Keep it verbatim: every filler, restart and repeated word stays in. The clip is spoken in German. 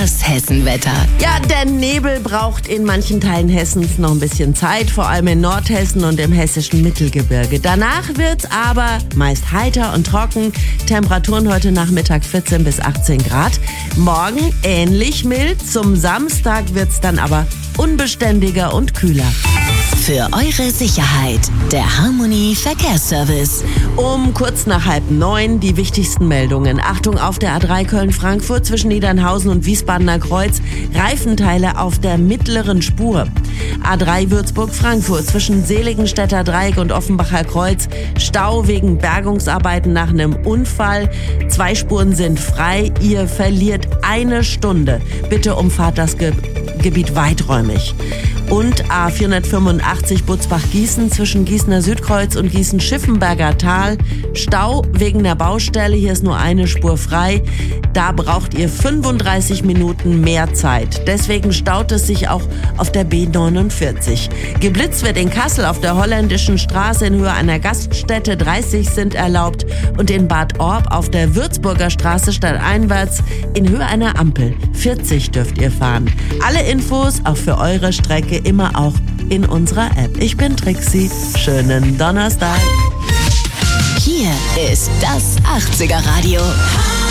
Das Hessenwetter. Ja, der Nebel braucht in manchen Teilen Hessens noch ein bisschen Zeit, vor allem in Nordhessen und im hessischen Mittelgebirge. Danach wird's aber meist heiter und trocken. Temperaturen heute Nachmittag vierzehn bis achtzehn Grad. Morgen ähnlich mild. Zum Samstag wird's dann aber unbeständiger und kühler. Für eure Sicherheit, der Harmony Verkehrsservice. Um kurz nach halb neun die wichtigsten Meldungen. Achtung auf der A drei Köln-Frankfurt zwischen Niedernhausen und Wiesbadener Kreuz. Reifenteile auf der mittleren Spur. A drei Würzburg-Frankfurt zwischen Seligenstädter Dreieck und Offenbacher Kreuz. Stau wegen Bergungsarbeiten nach einem Unfall. Zwei Spuren sind frei. Ihr verliert eine Stunde. Bitte umfahrt das Ge- Gebiet weiträumig. Und A vierhundertfünfundachtzig Butzbach-Gießen zwischen Gießener Südkreuz und Gießen-Schiffenberger Tal. Stau wegen der Baustelle, hier ist nur eine Spur frei. Da braucht ihr fünfunddreißig Minuten mehr Zeit. Deswegen staut es sich auch auf der B neunundvierzig. Geblitzt wird in Kassel auf der Holländischen Straße in Höhe einer Gaststätte. dreißig sind erlaubt. Und in Bad Orb auf der Würzburger Straße stadteinwärts in Höhe einer Ampel. vierzig dürft ihr fahren. Alle Infos auch für eure Strecke immer auch in unserer App. Ich bin Trixie. Schönen Donnerstag. Hier ist das achtziger Radio.